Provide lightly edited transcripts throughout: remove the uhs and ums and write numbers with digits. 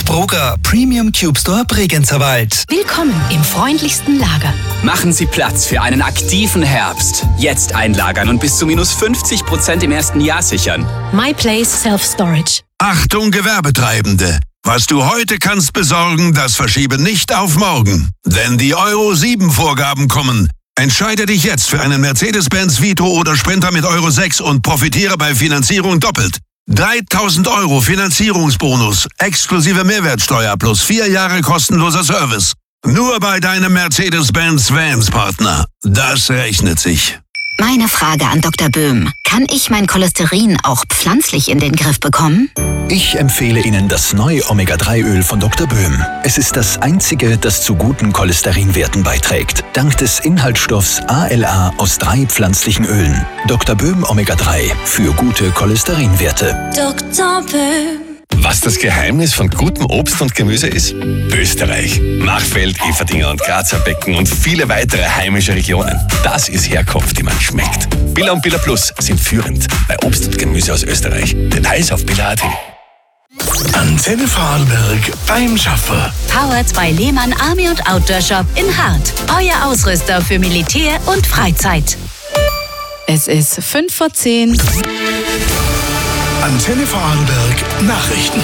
Hofbroker Premium Cube Store Bregenzerwald. Willkommen im freundlichsten Lager. Machen Sie Platz für einen aktiven Herbst. Jetzt einlagern und bis zu -50% im ersten Jahr sichern. MyPlace Self-Storage. Achtung Gewerbetreibende! Was du heute kannst besorgen, das verschiebe nicht auf morgen. Denn die Euro 7 Vorgaben kommen. Entscheide dich jetzt für einen Mercedes-Benz Vito oder Sprinter mit Euro 6 und profitiere bei Finanzierung doppelt. 3.000 € Finanzierungsbonus, exklusive Mehrwertsteuer plus 4 Jahre kostenloser Service. Nur bei deinem Mercedes-Benz Vans-Partner. Das rechnet sich. Meine Frage an Dr. Böhm. Kann ich mein Cholesterin auch pflanzlich in den Griff bekommen? Ich empfehle Ihnen das neue Omega-3-Öl von Dr. Böhm. Es ist das einzige, das zu guten Cholesterinwerten beiträgt. Dank des Inhaltsstoffs ALA aus 3 pflanzlichen Ölen. Dr. Böhm Omega-3 für gute Cholesterinwerte. Dr. Böhm. Was das Geheimnis von gutem Obst und Gemüse ist? Österreich. Machfeld, Everdinger und Grazer Becken und viele weitere heimische Regionen. Das ist Herkunft, die man schmeckt. Billa und Billa Plus sind führend bei Obst und Gemüse aus Österreich. Details auf billa.at. Antenne Vorarlberg beim Schaffer. Powered bei Lehmann Army und Outdoor Shop in Hart. Euer Ausrüster für Militär und Freizeit. Es ist 5:10. Antenne Vorarlberg Nachrichten.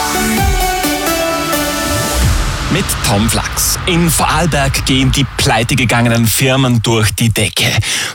Mit Tom Flachs. In Vorarlberg gehen die pleitegegangenen Firmen durch die Decke.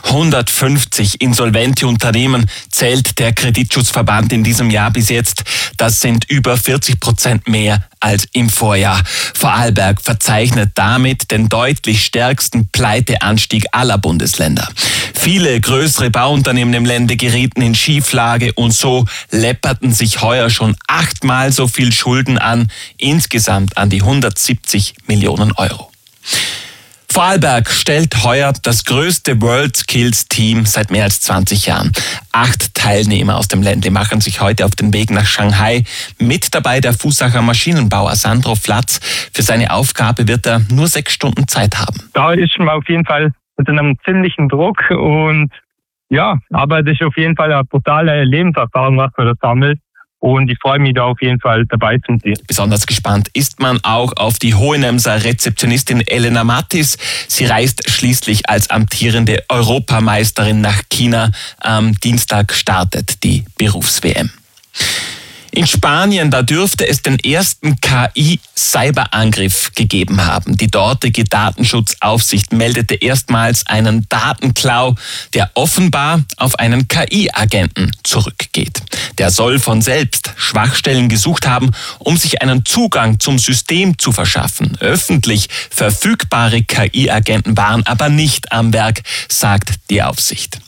150 insolvente Unternehmen zählt der Kreditschutzverband in diesem Jahr bis jetzt. Das sind über 40% mehr als im Vorjahr. Vorarlberg verzeichnet damit den deutlich stärksten Pleiteanstieg aller Bundesländer. Viele größere Bauunternehmen im Lande gerieten in Schieflage und so läpperten sich heuer schon 8-mal so viel Schulden an, insgesamt an die 170 Millionen Euro. Vorarlberg stellt heuer das größte WorldSkills-Team seit mehr als 20 Jahren. 8 Teilnehmer aus dem Ländle machen sich heute auf den Weg nach Shanghai. Mit dabei der Fußacher Maschinenbauer Sandro Flatz. Für seine Aufgabe wird er nur 6 Stunden Zeit haben. Da ist man auf jeden Fall mit einem ziemlichen Druck und ja, aber das ist auf jeden Fall eine brutale Lebenserfahrung, was man da sammelt. Und ich freue mich da auf jeden Fall dabei zu sein. Besonders gespannt ist man auch auf die Hohenemser Rezeptionistin Elena Mattis. Sie reist schließlich als amtierende Europameisterin nach China. Am Dienstag startet die Berufs-WM. In Spanien, da dürfte es den ersten KI-Cyberangriff gegeben haben. Die dortige Datenschutzaufsicht meldete erstmals einen Datenklau, der offenbar auf einen KI-Agenten zurückgeht. Der soll von selbst Schwachstellen gesucht haben, um sich einen Zugang zum System zu verschaffen. Öffentlich verfügbare KI-Agenten waren aber nicht am Werk, sagt die Aufsicht.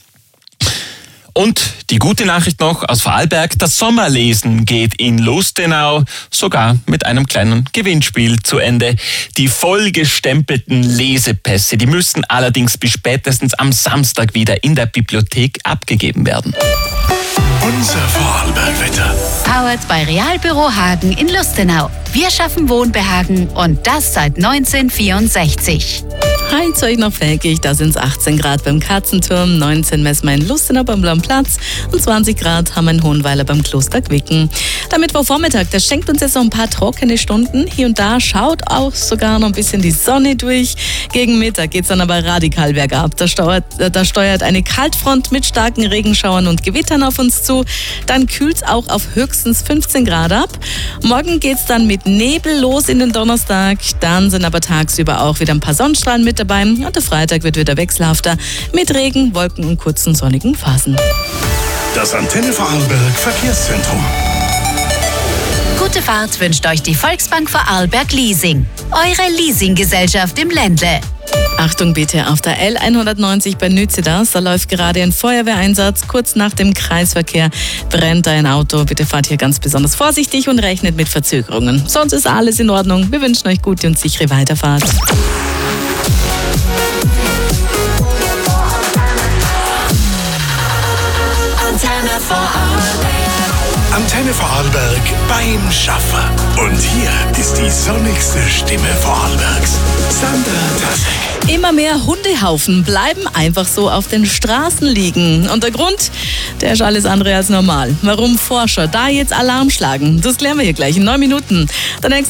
Und die gute Nachricht noch aus Vorarlberg, das Sommerlesen geht in Lustenau sogar mit einem kleinen Gewinnspiel zu Ende. Die vollgestempelten Lesepässe, die müssen allerdings bis spätestens am Samstag wieder in der Bibliothek abgegeben werden. Unser Vorarlberg-Wetter. Powered bei Realbüro Hagen in Lustenau. Wir schaffen Wohnbehagen und das seit 1964. Heute euch noch fähig, da sind es 18 Grad beim Katzenturm, 19 messen wir in Lustenau beim Blauen Platz und 20 Grad haben wir in Hohenweiler beim Kloster Quicken. Der Mittwochvormittag, der schenkt uns jetzt noch ein paar trockene Stunden. Hier und da schaut auch sogar noch ein bisschen die Sonne durch. Gegen Mittag geht's dann aber radikal bergab. Da steuert eine Kaltfront mit starken Regenschauern und Gewittern auf uns zu. Dann kühlt's auch auf höchstens 15 Grad ab. Morgen geht's dann mit Nebel los in den Donnerstag. Dann sind aber tagsüber auch wieder ein paar Sonnenstrahlen mit dabei. Und der Freitag wird wieder wechselhafter mit Regen, Wolken und kurzen sonnigen Phasen. Das Antenne Vorarlberg Verkehrszentrum. Gute Fahrt wünscht euch die Volksbank Vorarlberg Leasing. Eure Leasinggesellschaft im Ländle. Achtung bitte, auf der L190 bei Nützidas, da läuft gerade ein Feuerwehreinsatz. Kurz nach dem Kreisverkehr brennt ein Auto. Bitte fahrt hier ganz besonders vorsichtig und rechnet mit Verzögerungen. Sonst ist alles in Ordnung. Wir wünschen euch gute und sichere Weiterfahrt. Antenne Vorarlberg beim Schaffer. Und hier ist die sonnigste Stimme Vorarlbergs, Sandra Tasek. Immer mehr Hundehaufen bleiben einfach so auf den Straßen liegen. Und der Grund, der ist alles andere als normal. Warum Forscher da jetzt Alarm schlagen, das klären wir hier gleich in 9 Minuten. Der nächste